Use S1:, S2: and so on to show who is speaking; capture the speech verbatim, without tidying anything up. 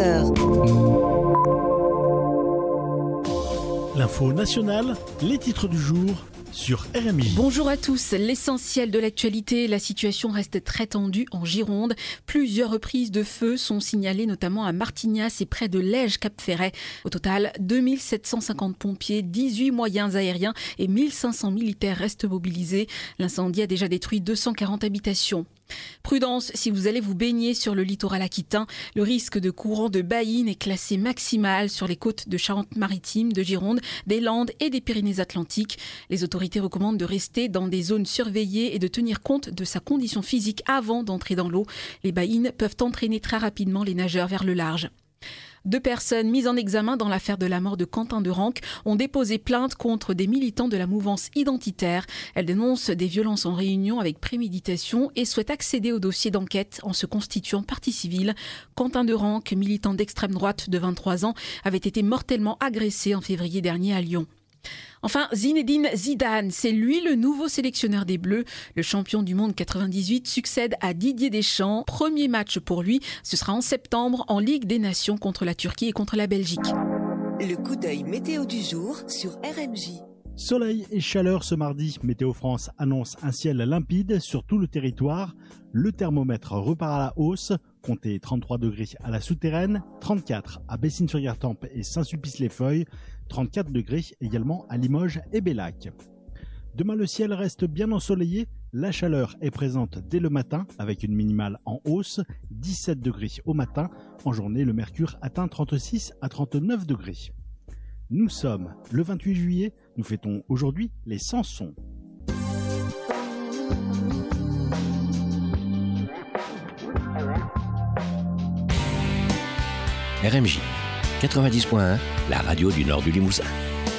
S1: heures.
S2: L'info nationale, les titres du jour sur R M I.
S3: Bonjour à tous. L'essentiel de l'actualité, la situation reste très tendue en Gironde. Plusieurs reprises de feu sont signalées, notamment à Martignas et près de Lège-Cap-Ferret. Au total, deux mille sept cent cinquante pompiers, dix-huit moyens aériens et mille cinq cents militaires restent mobilisés. L'incendie a déjà détruit deux cent quarante habitations. Prudence si vous allez vous baigner sur le littoral aquitain. Le risque de courant de baïne est classé maximal sur les côtes de Charente-Maritime, de Gironde, des Landes et des Pyrénées-Atlantiques. Les autorités recommandent de rester dans des zones surveillées et de tenir compte de sa condition physique avant d'entrer dans l'eau. Les baïnes peuvent entraîner très rapidement les nageurs vers le large. Deux personnes mises en examen dans l'affaire de la mort de Quentin de Ranc ont déposé plainte contre des militants de la mouvance identitaire. Elles dénoncent des violences en réunion avec préméditation et souhaitent accéder au dossier d'enquête en se constituant partie civile. Quentin de Ranc, militant d'extrême droite de vingt-trois ans, avait été mortellement agressé en février dernier à Lyon. Enfin, Zinedine Zidane, c'est lui le nouveau sélectionneur des Bleus. Le champion du monde quatre-vingt-dix-huit succède à Didier Deschamps. Premier match pour lui, ce sera en septembre en Ligue des Nations contre la Turquie et contre la Belgique.
S1: Le coup d'œil météo du jour sur R M J.
S2: Soleil et chaleur ce mardi. Météo France annonce un ciel limpide sur tout le territoire. Le thermomètre repart à la hausse. Comptez trente-trois degrés à la Souterraine, trente-quatre à Bessines-sur-Gartempe et Saint-Sulpice-les-Feuilles, trente-quatre degrés également à Limoges et Bellac. Demain, le ciel reste bien ensoleillé. La chaleur est présente dès le matin avec une minimale en hausse, dix-sept degrés au matin. En journée, le mercure atteint trente-six à trente-neuf degrés. Nous sommes le vingt-huit juillet. Nous fêtons aujourd'hui les cent sons.
S4: R M J quatre-vingt-dix point un, la radio du nord du Limousin.